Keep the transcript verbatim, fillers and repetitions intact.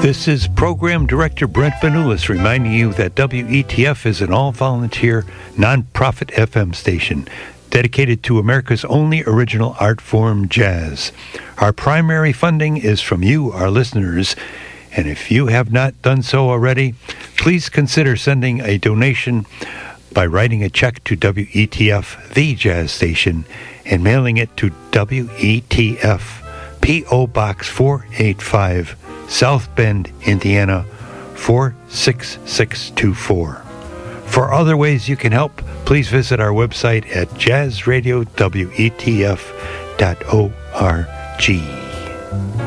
This is Program Director Brent Benulis reminding you that W E T F is an all-volunteer, non-profit F M station dedicated to America's only original art form, jazz. Our primary funding is from you, our listeners, and if you have not done so already, please consider sending a donation by writing a check to W E T F, the jazz station, and mailing it to W E T F, P O Box four eighty-five, South Bend, Indiana, four six six two four. For other ways you can help, please visit our website at jazz radio w e t f dot org.